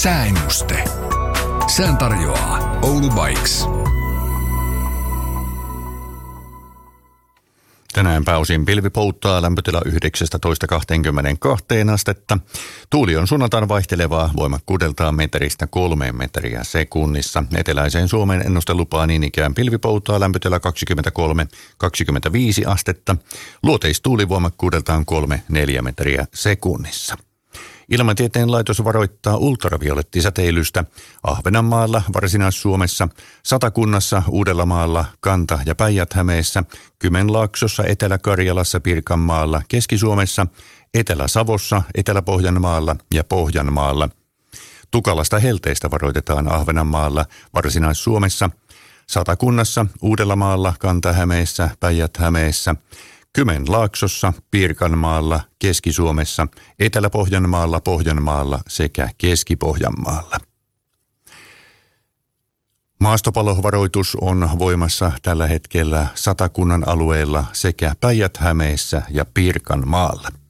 Sääennuste. Sään tarjoaa Oulu Bikes. Tänään pääosin pilvi pouttaa, lämpötila 19-22 astetta. Tuuli on suunnaltaan vaihtelevaa, voimakkuudeltaan metristä 3 metriä sekunnissa. Eteläiseen Suomeen ennustelupaa niin ikään pilvi pouttaa, lämpötila 23-25 astetta. Luoteistuuli voimakkuudeltaan 3-4 metriä sekunnissa. Ilmatieteen laitos varoittaa ultraviolettisäteilystä Ahvenanmaalla, Varsinais-Suomessa, Satakunnassa, Uudellamaalla, Kanta- ja Päijät-Hämeessä, Kymenlaaksossa, Etelä-Karjalassa, Pirkanmaalla, Keski-Suomessa, Etelä-Savossa, Etelä-Pohjanmaalla ja Pohjanmaalla. Tukalasta helteistä varoitetaan Ahvenanmaalla, Varsinais-Suomessa, Satakunnassa, Uudellamaalla, Kanta-Hämeessä, Päijät-Hämeessä, Kymenlaaksossa, Pirkanmaalla, Keski-Suomessa, Etelä-Pohjanmaalla, Pohjanmaalla sekä Keski-Pohjanmaalla. Maastopalovaroitus on voimassa tällä hetkellä Satakunnan alueella sekä Päijät-Hämeessä ja Pirkanmaalla.